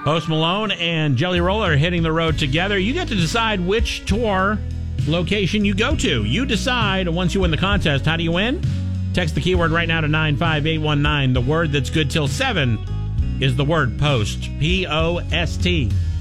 Post Malone and Jelly Roll are hitting the road together. You get to decide which tour location you go to. You decide once you win the contest. How do you win? Text the keyword right now to 95819. The word that's good till 7 is the word post. P-O-S-T.